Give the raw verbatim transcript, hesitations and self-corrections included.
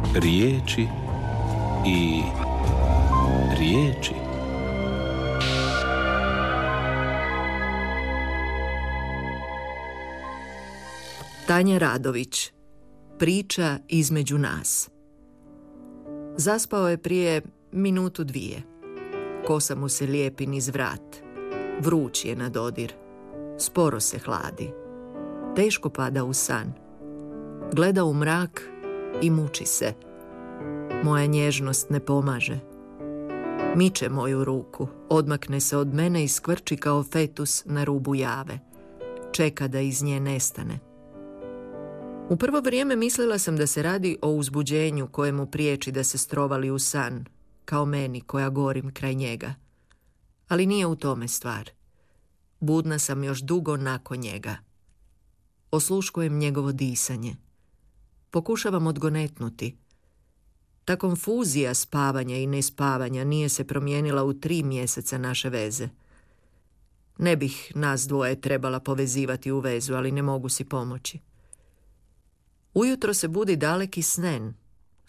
riječi i riječi. Tanja Radović. Priča između nas. Zaspao je prije minutu dvije. Kosa mu se lijepi niz vrat. Vruć je na dodir. Sporo se hladi. Teško pada u san. Gleda u mrak i muči se. Moja nježnost ne pomaže. Miče moju ruku, odmakne se od mene i skvrči kao fetus na rubu jave. Čeka da iz nje nestane. U prvo vrijeme mislila sam da se radi o uzbuđenju kojemu priječi da se strovali u san, kao meni koja gorim kraj njega. Ali nije u tome stvar. Budna sam još dugo nakon njega. Osluškujem njegovo disanje. Pokušavam odgonetnuti. Ta konfuzija spavanja i nespavanja nije se promijenila u tri mjeseca naše veze. Ne bih nas dvoje trebala povezivati u vezu, ali ne mogu si pomoći. Ujutro se budi daleki snen